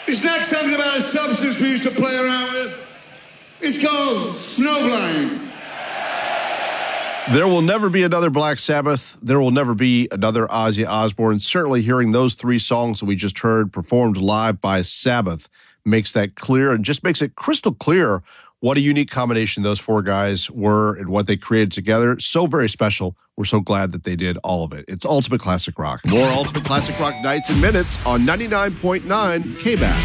This next song's about a substance we used to play around with. It's called snowblind. There will never be another Black Sabbath. There will never be another Ozzy Osbourne. Certainly hearing those three songs that we just heard performed live by Sabbath makes that clear and just makes it crystal clear what a unique combination those four guys were and what they created together. So very special. We're so glad that they did all of it. It's Ultimate Classic Rock. More Ultimate Classic Rock nights and minutes on 99.9 KBAS.